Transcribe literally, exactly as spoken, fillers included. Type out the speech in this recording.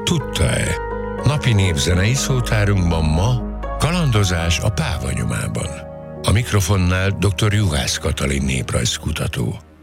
Tudta-e? Napi népzenei szótárunkban ma kalandozás a Páva nyomában. A mikrofonnál dr. Juhász Katalin néprajzkutató.